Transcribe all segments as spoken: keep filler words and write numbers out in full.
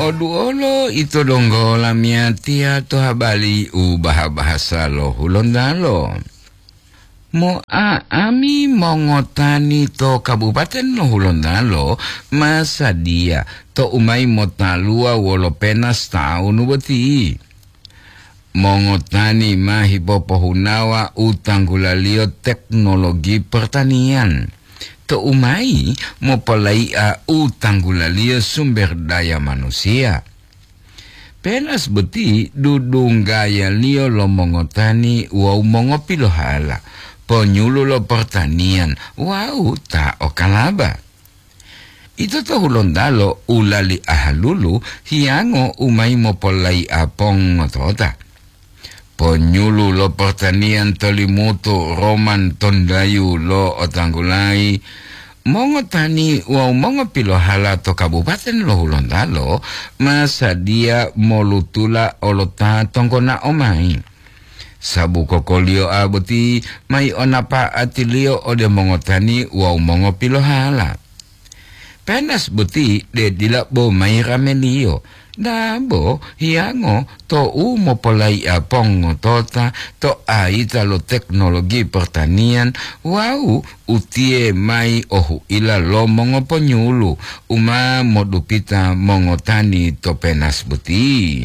Oduolo ito donggo lamia tia to habali ubah bahasa lo hulondalo. Mo a ami mongotani to kabupaten lo hulondalo masa dia to umay motalua wolo penas taun ubati. Mongotani mahipopohunawa utanggulalio teknologi pertanian. To umay mopalai a utanggulalio sumber daya manusia. Penas beti dudung gaya lio lo mongotani wau mongopilo hala. Ponyulu lo pertanian wau ta okalaba. Ito to hulondalo ulali ahalulu hiango umay mopalai apong ngotota. Ponyulu lo pertanian tolimuto roman tondayu lo otanggulai mongotani wau mongopilo hala to kabupaten lo hulondalo masa dia molutula olota tongkona omai sabu kokolio aboti mai onapa atilio ode mongotani wau mongopilo hala penas beti de dilabo mai ramelio Dabo hiango to umo polai apong tota to aita lo teknologi pertanian wau utie mai ohu ila lo mongo ponyulu uma modupita mongotani to penas buti.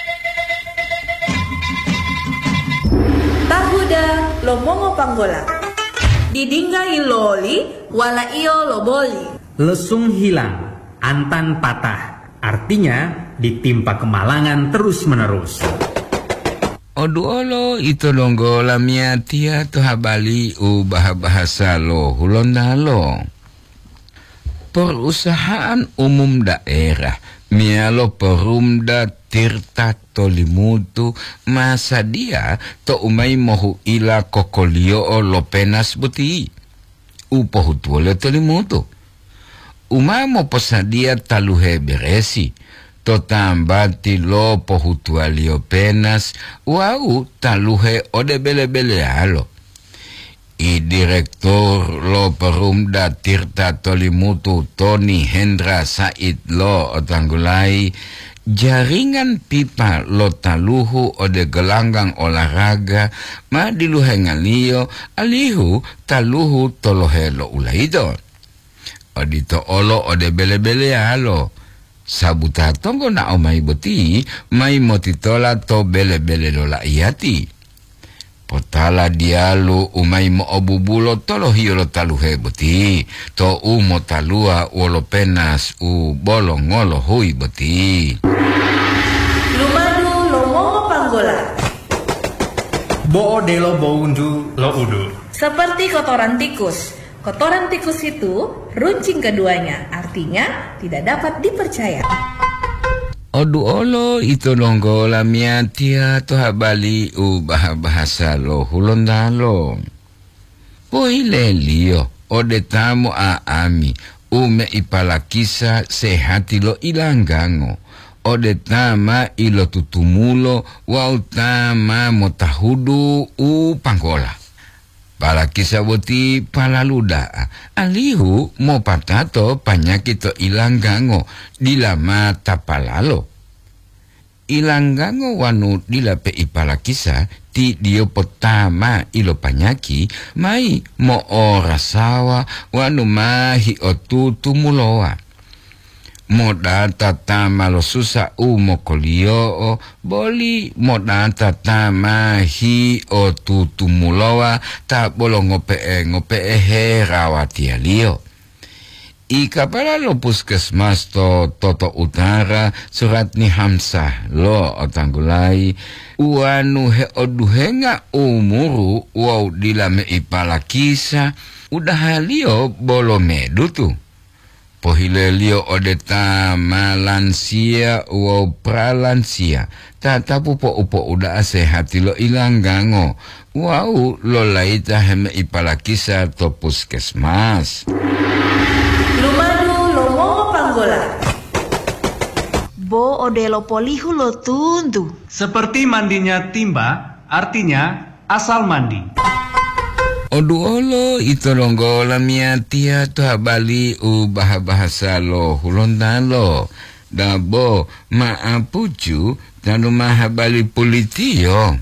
Tahuda lo mongo panggola. Didinggai loli wala iyo lo boli. Lesung hilang, antan patah. Artinya ditimpa kemalangan terus-menerus. Oduolo ito donggo lamia tia to habali ubah bahasa lo hulondalo. Perusahaan umum daerah mialo perumda tirta tolimutu masa dia to umay mohu ila kokolio lo penas buti. Upohutuole tolimutu. Umamo posadia taluhe beresi, to tambati lo pohutualio penas, wau taluhe ode bele-bele halo. I direktur lo perumda tirta tolimutu Tony Hendra Said lo otanggulai, jaringan pipa lo taluhu ode gelanggang olahraga, ma diluhe ngalio, alihu taluhu tolohe lo ulaidon. Odito olo ode bele-bele halo. Sabuta tonggo na omay beti, may motitola to bele-bele lola iati. Potala dialu umay mo obubulo tolo hiyo taluhe beti. To umo talua wolo penas u bolong ngolo hui beti. Lumadu lo mongo panggola. Bo de lo boundu lo udu. Seperti kotoran tikus. Kotoran tikus itu runcing keduanya, artinya tidak dapat dipercaya. Oduolo ito donggo lamia tia to habali ubah bahasa lo hulondalo. Poile lio ode tamu a ami ume ipalakisa sehati lo ilanggango. Ode tama ilo tutumulo wau tama motahudu u panggola. Pala kisah boti pala luda. Alihu mo patato panyakito ilanggango dilama tapalalo. Ilanggango wanu dilape ipala kisah ti dio potama ilo panyaki mai mo orasawa wanu mahi otu tumuloa. Modata tama lo susa umo kolio boli modata tama hi o tutumuloa ta bolo ngope e ngope e he rawati alio. Ika pala lo puskesmas to Toto Utara surat ni Hamsah lo otanggulai uanu he oduhenga umuru wau dilame ipala kisa udah halio bolo medu tu. Pohilelio odeta malansia wa pralansia tata pupo upo uda asehati lo ilanggango wau lo laita heme ipalakisa to puskesmas. Lumadu lo mongo panggola. Bo odelo polihu lo tundu. Seperti mandinya timba, artinya asal mandi. Oduolo ito donggo lamia tia to habali ubah bahasa lo hulondalo. dabo maapuju tanu mahabali politiyo.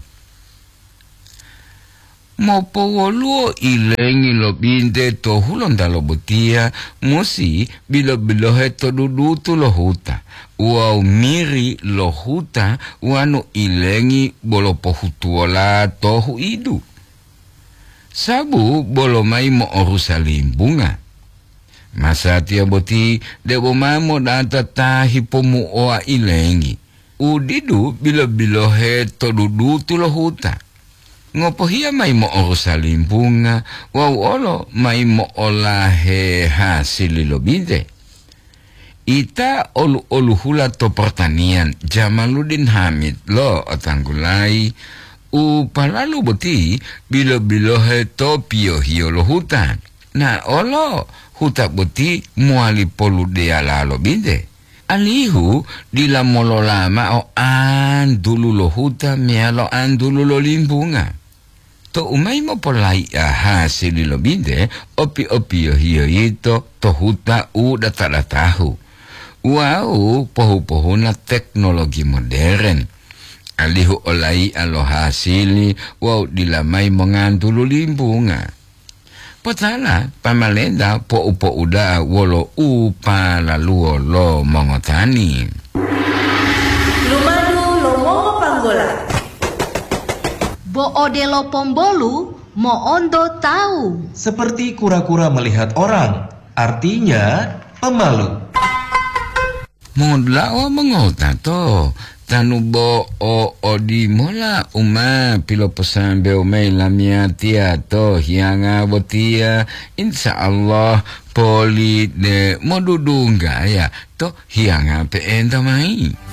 Mopo woluo ilengi lo binte to hulon dalo botia musi bilo bilo heto dudutu lo huta uau miri lo huta wanu ilengi bolo pohutuola tohu idu sabu bolo mai mo orusa limbunga masa tia boti debo mamo data tahi pomu oa ilengi udidu bilo bilo heto dudutu lo huta ngopo hia mai mo orusa limbunga wau olo mai mo olahe hasili lo bide ita olu olu hula to pertanian Jamaluddin Hamid lo otanggulai u palalu boti bilo bilo he to pio hio lo hutan na olo huta boti muali polu de ala lo bide alihu dila molo lama o an dulu lo huta mea lo an dulu lo limbunga to umai mo polai a hasili lo bide opi opi yo hiyo ito to huta u datala tahu wow pohu pohu na teknologi modern alihu olai alo hasili wow dilamai mengandulu limbunga potala pamalenda po upo uda wolo upa laluo lo mongotani Lumadu lo mongo panggola. Bo odelo pombolu mo ondo tahu. Seperti kura-kura melihat orang, artinya pemalu. Modla o mengota to tanu bo o odi mola uma pilo pesambe umay lamia tia to hianga botia insya Allah poli de modudunga ya to hianga pe enda mai.